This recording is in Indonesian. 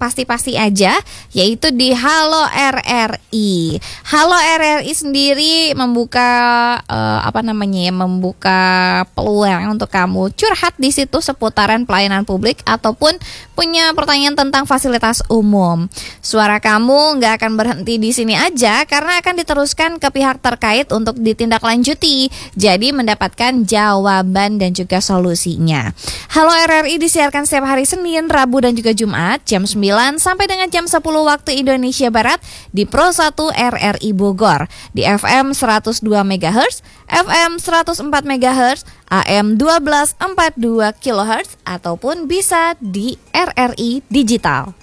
pasti-pasti aja, yaitu di Halo RRI. Halo RRI sendiri membuka membuka peluang untuk kamu curhat di situ seputaran pelayanan publik ataupun punya pertanyaan tentang fasilitas umum. Suara kamu nggak akan berhenti di sini aja karena akan diteruskan ke pihak terkait untuk ditindaklanjuti. Jadi mendapatkan jawaban dan juga solusinya. Halo RRI disiarkan setiap hari Senin, Rabu dan juga Jumat jam 9 sampai dengan jam 10 waktu Indonesia Barat di Pro 1 RRI Bogor di FM 102 MHz, FM 104 MHz, AM 1242 kHz ataupun bisa di RRI Digital.